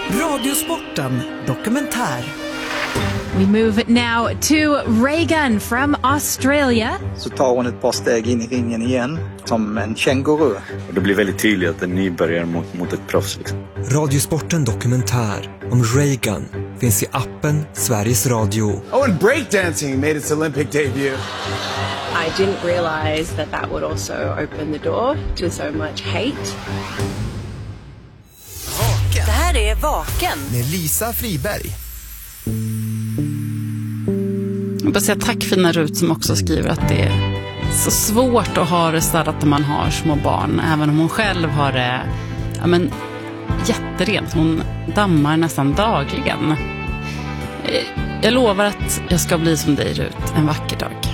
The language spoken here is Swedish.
Radiosporten dokumentär. We move now to Reagan from Australia. Så tar hon ett par steg in i ringen igen, som en känguru. Och det blir väldigt tydligt att en nybörjare mot ett proffs. Liksom. Radiosporten dokumentär om Reagan finns i appen Sveriges Radio. Oh, and breakdancing made its Olympic debut. I didn't realize that would also open the door to so much hate. Det här är Vaken med Lisa Friberg. Jag vill säga tack fina Rut som också skriver att det är så svårt att ha det städat när man har små barn. Även om hon själv har det jätterent. Hon dammar nästan dagligen. Jag lovar att jag ska bli som dig Rut en vacker dag.